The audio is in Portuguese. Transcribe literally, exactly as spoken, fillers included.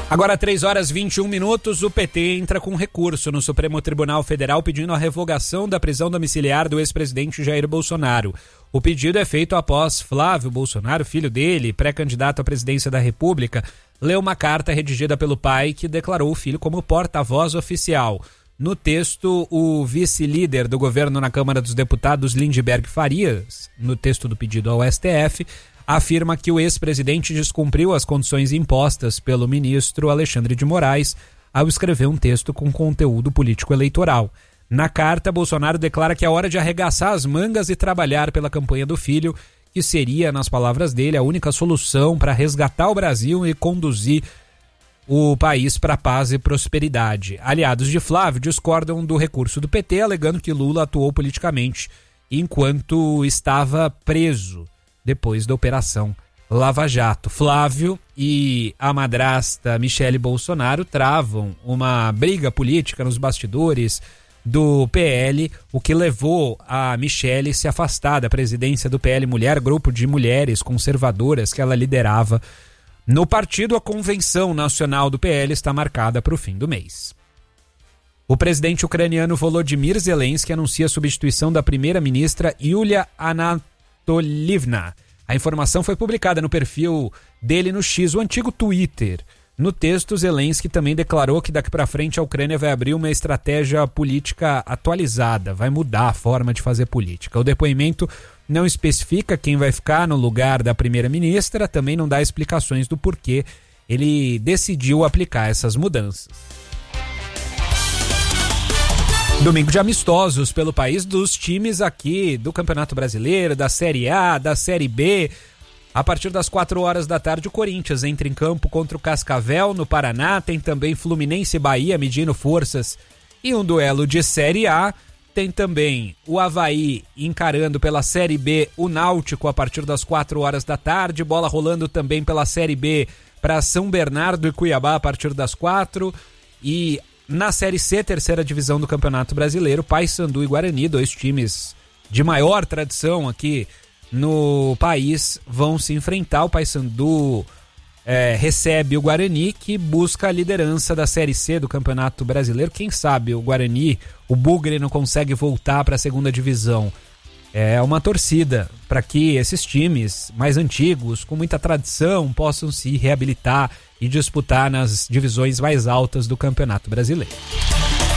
Agora, três horas e vinte e um minutos, o P T entra com recurso no Supremo Tribunal Federal pedindo a revogação da prisão domiciliar do ex-presidente Jair Bolsonaro. O pedido é feito após Flávio Bolsonaro, filho dele, pré-candidato à presidência da República, leu uma carta redigida pelo pai que declarou o filho como porta-voz oficial. No texto, o vice-líder do governo na Câmara dos Deputados, Lindbergh Farias, no texto do pedido ao S T F, afirma que o ex-presidente descumpriu as condições impostas pelo ministro Alexandre de Moraes ao escrever um texto com conteúdo político-eleitoral. Na carta, Bolsonaro declara que é hora de arregaçar as mangas e trabalhar pela campanha do filho, que seria, nas palavras dele, a única solução para resgatar o Brasil e conduzir o país para paz e prosperidade. Aliados de Flávio discordam do recurso do P T, alegando que Lula atuou politicamente enquanto estava preso depois da Operação Lava Jato. Flávio e a madrasta Michele Bolsonaro travam uma briga política nos bastidores do P L, o que levou a Michele se afastar da presidência do P L Mulher, grupo de mulheres conservadoras que ela liderava no partido. A convenção nacional do P L está marcada para o fim do mês. O presidente ucraniano Volodymyr Zelensky anuncia a substituição da primeira-ministra Yulia Anatolievna. A informação foi publicada no perfil dele no X, o antigo Twitter. No texto, Zelensky também declarou que daqui para frente a Ucrânia vai abrir uma estratégia política atualizada, vai mudar a forma de fazer política. O depoimento não especifica quem vai ficar no lugar da primeira-ministra, também não dá explicações do porquê ele decidiu aplicar essas mudanças. Domingo de amistosos pelo país dos times aqui do Campeonato Brasileiro, da Série A, da Série B. A partir das quatro horas da tarde, o Corinthians entra em campo contra o Cascavel, no Paraná. Tem também Fluminense e Bahia medindo forças e um duelo de Série A. Tem também o Avaí encarando pela Série B o Náutico a partir das quatro horas da tarde. Bola rolando também pela Série B para São Bernardo e Cuiabá a partir das quatro. E na Série C, terceira divisão do Campeonato Brasileiro, Paysandu e Guarani, dois times de maior tradição aqui no país, vão se enfrentar. O Paysandu é, recebe o Guarani, que busca a liderança da Série C do Campeonato Brasileiro. Quem sabe o Guarani, o Bugre, não consegue voltar para a segunda divisão. É uma torcida para que esses times mais antigos, com muita tradição, possam se reabilitar e disputar nas divisões mais altas do Campeonato Brasileiro.